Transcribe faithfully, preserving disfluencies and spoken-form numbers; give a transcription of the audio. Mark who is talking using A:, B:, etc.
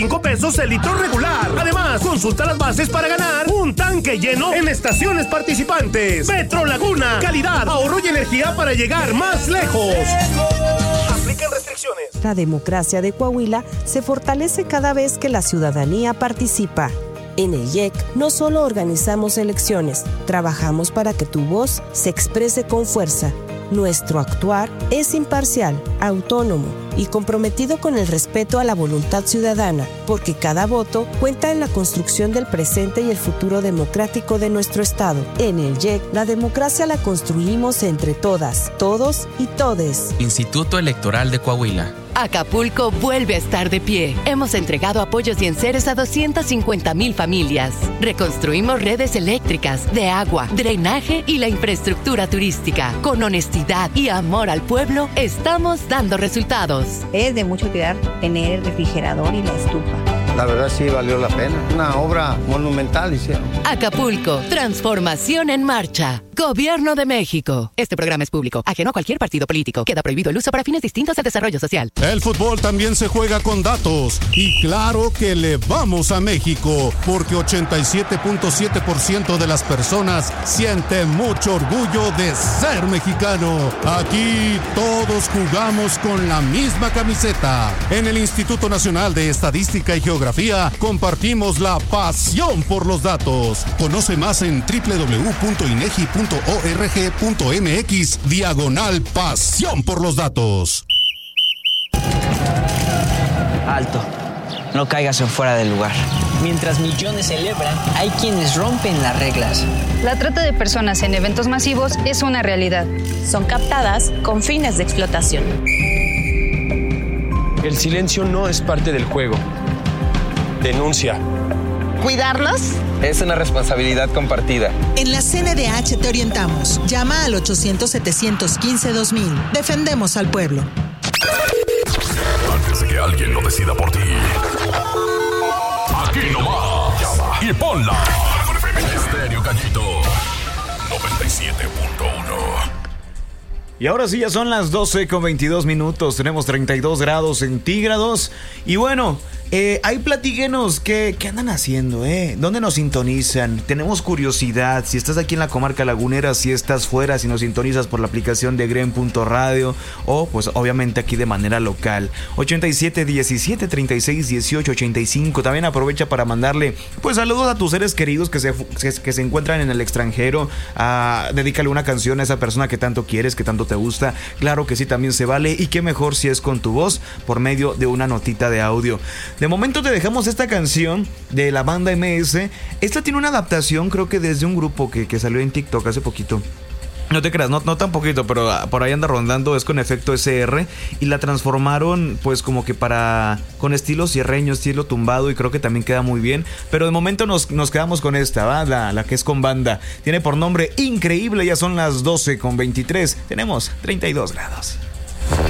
A: cinco pesos el litro regular. Además, consulta las bases para ganar un tanque lleno en estaciones participantes. Petro Laguna, calidad, ahorro y energía para llegar más lejos. Aplican restricciones.
B: La democracia de Coahuila se fortalece cada vez que la ciudadanía participa. En el I E C no solo organizamos elecciones, trabajamos para que tu voz se exprese con fuerza. Nuestro actuar es imparcial, autónomo y comprometido con el respeto a la voluntad ciudadana, porque cada voto cuenta en la construcción del presente y el futuro democrático de nuestro Estado. En el I E C, la democracia la construimos entre todas, todos y todes.
C: Instituto Electoral de Coahuila.
D: Acapulco vuelve a estar de pie. Hemos entregado apoyos y enseres a doscientas cincuenta mil familias. Reconstruimos redes eléctricas, de agua, drenaje y la infraestructura turística. Con honestidad y amor al pueblo, estamos dando resultados.
E: Es de mucho cuidar tener el refrigerador y la estufa.
F: La verdad sí valió la pena. Una obra monumental hicieron.
D: Acapulco, transformación en marcha. Gobierno de México. Este programa es público, ajeno a cualquier partido político. Queda prohibido el uso para fines distintos al desarrollo social.
G: El fútbol también se juega con datos. Y claro que le vamos a México, porque ochenta y siete punto siete por ciento de las personas sienten mucho orgullo de ser mexicano. Aquí todos jugamos con la misma camiseta. En el Instituto Nacional de Estadística y Geografía compartimos la pasión por los datos. Conoce más en doble u doble u doble u punto inegi punto org punto mx diagonal pasión por los datos.
H: Alto, no caigas en fuera del lugar. Mientras millones celebran, hay quienes rompen las reglas.
I: La trata de personas en eventos masivos es una realidad.
J: Son captadas con fines de explotación.
K: El silencio no es parte del juego. Denuncia.
L: ¿Cuidarlos?
M: Es una responsabilidad compartida.
L: En la C N D H te orientamos. Llama al ochocientos, setecientos quince, dos mil. Defendemos al pueblo.
N: Antes de que alguien lo decida por ti. Aquí nomás. Llama y ponla. Estéreo Gallito noventa y siete punto uno.
O: Y ahora sí, ya son las doce con veintidós minutos. Tenemos treinta y dos grados centígrados. Y bueno, eh, ahí platíquenos qué, qué andan haciendo, ¿eh? ¿Dónde nos sintonizan? Tenemos curiosidad. Si estás aquí en la comarca lagunera, si estás fuera, si nos sintonizas por la aplicación de Gren punto radio o pues obviamente aquí de manera local. ochenta y siete, diecisiete, treinta y seis, dieciocho, ochenta y cinco. También aprovecha para mandarle pues saludos a tus seres queridos que se, que, que se encuentran en el extranjero. Ah, dedícale una canción a esa persona que tanto quieres, que tanto te gusta. Claro que sí, también se vale. Y qué mejor si es con tu voz por medio de una notita de audio. De momento te dejamos esta canción de la banda M S. Esta tiene una adaptación, creo que desde un grupo que, que salió en TikTok hace poquito. No te creas, no, no tan poquito, pero por ahí anda rondando. Es con efecto S R y la transformaron pues como que para con estilo sierreño, estilo tumbado, y creo que también queda muy bien. Pero de momento nos, nos quedamos con esta, ¿va? La, la que es con banda. Tiene por nombre Increíble. Ya son las doce con veintitrés. Tenemos treinta y dos grados.